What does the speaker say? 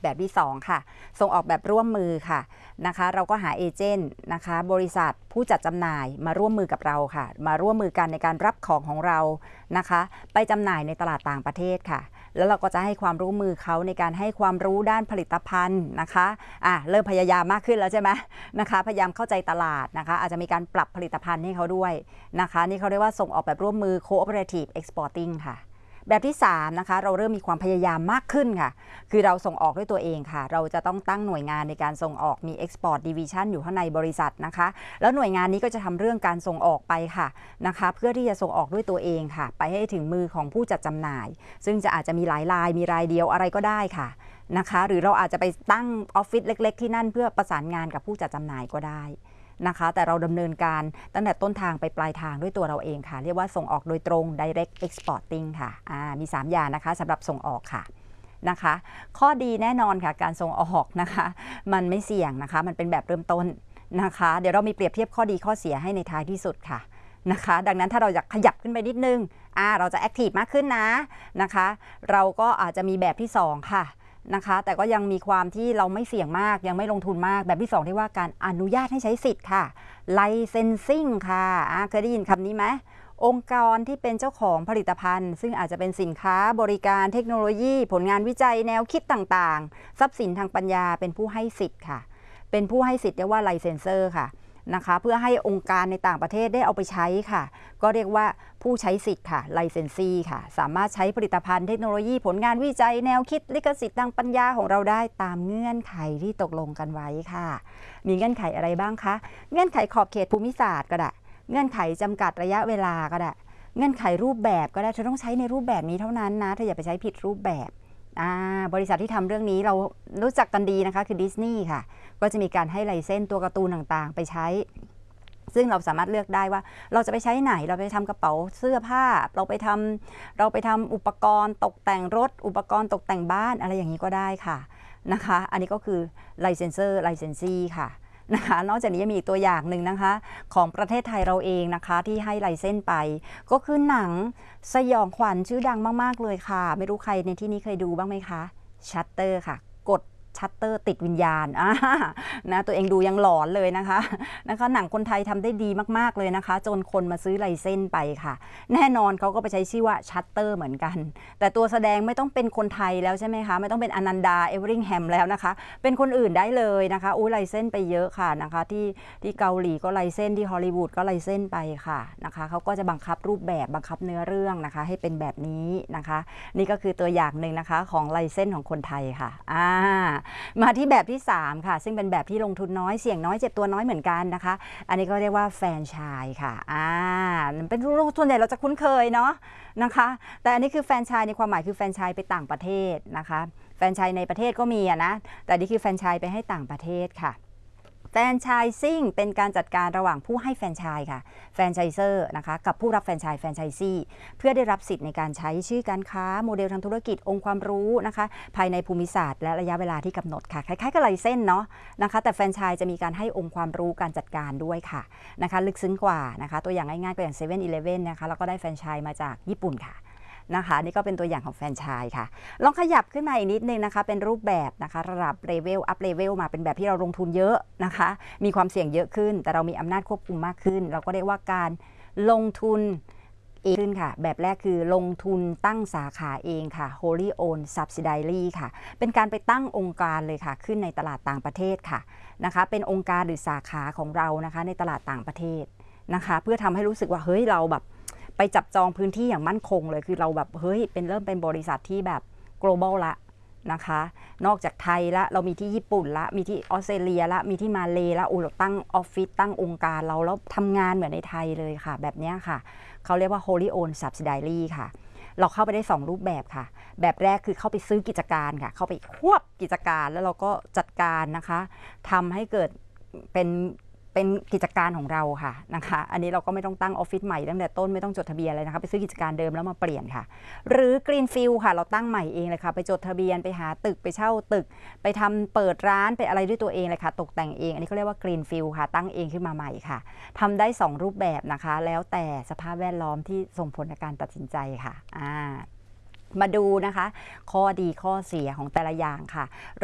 แบบที่2ค่ะส่งออกแบบร่วมมือค่ะนะคะเราก็หาเอเจนต์นะคะบริษัทผู้จัดจำหน่ายมาร่วมมือกับเราค่ะมาร่วมมือกันในการรับของเรานะคะไปจำหน่ายในตลาดต่างประเทศค่ะแล้วเราก็จะให้ความร่วมมือเขาในการให้ความรู้ด้านผลิตภัณฑ์นะคะเริ่มพยายามมากขึ้นแล้วใช่ไหมนะคะพยายามเข้าใจตลาดนะคะอาจจะมีการปรับผลิตภัณฑ์ให้เขาด้วยนะคะนี่เขาเรียกว่าส่งออกแบบร่วมมือ Cooperative Exporting ค่ะแบบที่3นะคะเราเริ่มมีความพยายามมากขึ้นค่ะคือเราส่งออกด้วยตัวเองค่ะเราจะต้องตั้งหน่วยงานในการส่งออกมี Export Division อยู่ข้างในบริษัทนะคะแล้วหน่วยงานนี้ก็จะทำเรื่องการส่งออกไปค่ะนะคะเพื่อที่จะส่งออกด้วยตัวเองค่ะไปให้ถึงมือของผู้จัดจำหน่ายซึ่งอาจจะมีหลายรายมีรายเดียวอะไรก็ได้ค่ะนะคะหรือเราอาจจะไปตั้งออฟฟิศเล็กๆที่นั่นเพื่อประสานงานกับผู้จัดจำหน่ายก็ได้นะคะแต่เราดำเนินการตั้งแต่ต้นทางไปปลายทางด้วยตัวเราเองค่ะเรียกว่าส่งออกโดยตรง direct exporting ค่ะมี3อย่างนะคะสำหรับส่งออกค่ะนะคะข้อดีแน่นอนค่ะการส่งออกนะคะมันไม่เสี่ยงนะคะมันเป็นแบบเริ่มต้นนะคะเดี๋ยวเรามีเปรียบเทียบข้อดีข้อเสียให้ในท้ายที่สุดค่ะนะคะดังนั้นถ้าเราอยากขยับขึ้นไปนิดนึงเราจะแอคทีฟมากขึ้นนะคะเราก็อาจจะมีแบบที่2ค่ะนะคะแต่ก็ยังมีความที่เราไม่เสี่ยงมากยังไม่ลงทุนมากแบบที่2ที่ว่าการอนุญาตให้ใช้สิทธิ์ค่ะ licensing ค่ะเคยได้ยินคำนี้ไหมองค์กรที่เป็นเจ้าของผลิตภัณฑ์ซึ่งอาจจะเป็นสินค้าบริการเทคโนโลยีผลงานวิจัยแนวคิดต่างๆทรัพย์สินทางปัญญาเป็นผู้ให้สิทธิ์ค่ะเป็นผู้ให้สิทธิ์เรียกว่า licenser ค่ะนะคะเพื่อให้องค์การในต่างประเทศได้เอาไปใช้ค่ะก็เรียกว่าผู้ใช้สิทธิ์ค่ะ licensee ค่ะสามารถใช้ผลิตภัณฑ์เทคโนโลยีผลงานวิจัยแนวคิดลิขสิทธิ์ทางปัญญาของเราได้ตามเงื่อนไขที่ตกลงกันไว้ค่ะมีเงื่อนไขอะไรบ้างคะเงื่อนไขขอบเขตภูมิศาสตร์ก็ได้เงื่อนไขจำกัดระยะเวลาก็ได้เงื่อนไขรูปแบบก็ได้เธอต้องใช้ในรูปแบบนี้เท่านั้นนะเธออย่าไปใช้ผิดรูปแบบบริษัทที่ทำเรื่องนี้เรารู้จักกันดีนะคะคือดิสนีย์ค่ะก็จะมีการให้ไลเซนส์ตัวการ์ตูนต่างๆไปใช้ซึ่งเราสามารถเลือกได้ว่าเราจะไปใช้ไหนเราไปทำกระเป๋าเสื้อผ้าเราไปทำอุปกรณ์ตกแต่งรถอุปกรณ์ตกแต่งบ้านอะไรอย่างนี้ก็ได้ค่ะนะคะอันนี้ก็คือ licensor licensee ค่ะนะคะนอกจากนี้ยังมีอีกตัวอย่างหนึ่งนะคะของประเทศไทยเราเองนะคะที่ให้ไลเซนส์ไปก็คือหนังสยองขวัญชื่อดังมากๆเลยค่ะไม่รู้ใครในที่นี้เคยดูบ้างไหมคะชัตเตอร์ค่ะกดชัตเตอร์ติดวิญญาณนะตัวเองดูยังหลอนเลยนะคะหนังคนไทยทำได้ดีมากๆเลยนะคะจนคนมาซื้อไลเซนส์ไปค่ะแน่นอนเขาก็ไปใช้ชื่อว่าชัตเตอร์เหมือนกันแต่ตัวแสดงไม่ต้องเป็นคนไทยแล้วใช่ไหมคะไม่ต้องเป็นอนันดาเอเวอริงแฮมแล้วนะคะเป็นคนอื่นได้เลยนะคะไลเซนส์ไปเยอะค่ะนะคะที่เกาหลีก็ไลเซนส์ที่ฮอลลีวูดก็ไลเซนส์ไปค่ะนะคะเขาก็จะบังคับรูปแบบบังคับเนื้อเรื่องนะคะให้เป็นแบบนี้นะคะนี่ก็คือตัวอย่างหนึ่งนะคะของไลเซนส์ของคนไทยค่ะมาที่แบบที่3ค่ะซึ่งเป็นแบบที่ลงทุนน้อยเสี่ยงน้อยเจ็บตัวน้อยเหมือนกันนะคะอันนี้ก็เรียกว่าแฟรนไชส์ค่ะเป็นส่วนใหญ่เราจะคุ้นเคยเนาะนะคะแต่อันนี้คือแฟรนไชส์ในความหมายคือแฟรนไชส์ไปต่างประเทศนะคะแฟรนไชส์ในประเทศก็มีนะแต่นี่คือแฟรนไชส์ไปให้ต่างประเทศค่ะแฟรนไชซิ่งเป็นการจัดการระหว่างผู้ให้แฟรนไชส์ค่ะแฟรนไชเซอร์นะคะกับผู้รับแฟรนไชส์แฟรนไชซี่เพื่อได้รับสิทธิ์ในการใช้ชื่อการค้าโมเดลทางธุรกิจองค์ความรู้นะคะภายในภูมิศาสตร์และระยะเวลาที่กำหนดค่ะคล้ายๆกับไลเซนส์เนาะนะคะแต่แฟรนไชส์จะมีการให้องค์ความรู้การจัดการด้วยค่ะนะคะลึกซึ้งกว่านะคะตัวอย่างง่ายๆก็อย่าง7-Eleven นะคะแล้วก็ได้แฟรนไชส์มาจากญี่ปุ่นค่ะนะคะนี่ก็เป็นตัวอย่างของแฟรนไชส์ค่ะลองขยับขึ้นมาอีกนิดนึงนะคะเป็นรูปแบบนะคะระดับเลเวลอัพเลเวลมาเป็นแบบที่เราลงทุนเยอะนะคะมีความเสี่ยงเยอะขึ้นแต่เรามีอำนาจควบคุมมากขึ้นเราก็เรียกว่าการลงทุนเองขึ้นค่ะแบบแรกคือลงทุนตั้งสาขาเองค่ะ wholly owned subsidiary ค่ะเป็นการไปตั้งองค์การเลยค่ะขึ้นในตลาดต่างประเทศค่ะนะคะเป็นองค์การหรือสาขาของเรานะคะในตลาดต่างประเทศนะคะเพื่อทำให้รู้สึกว่าเฮ้ยเราแบบไปจับจองพื้นที่อย่างมั่นคงเลยคือเราแบบเฮ้ยเริ่มเป็นบริษัทที่แบบ global ละนะคะนอกจากไทยละเรามีที่ญี่ปุ่นละมีที่ออสเตรเลียละมีที่มาเลละเราตั้งออฟฟิศตั้งองค์การเราแล้วทำงานเหมือนในไทยเลยค่ะแบบนี้ค่ะเขาเรียกว่า wholly owned subsidiary ค่ะเราเข้าไปได้2รูปแบบค่ะแบบแรกคือเข้าไปซื้อกิจการค่ะเข้าไปควบกิจการแล้วเราก็จัดการนะคะทำให้เกิดเป็นกิจการของเราค่ะนะคะอันนี้เราก็ไม่ต้องตั้งออฟฟิศใหม่ตั้งแต่ต้นไม่ต้องจดทะเบียนเลยนะคะไปซื้อกิจการเดิมแล้วมาเปลี่ยนค่ะหรือกรีนฟิลด์ค่ะเราตั้งใหม่เองเลยค่ะไปจดทะเบียนไปหาตึกไปเช่าตึกไปทำเปิดร้านไปอะไรด้วยตัวเองเลยค่ะตกแต่งเองอันนี้เขาเรียกว่ากรีนฟิลด์ค่ะตั้งเองขึ้นมาใหม่ค่ะทำได้2รูปแบบนะคะแล้วแต่สภาพแวดล้อมที่ส่งผลในการตัดสินใจค่ะมาดูนะคะข้อดีข้อเสียของแต่ละอย่างค่ะ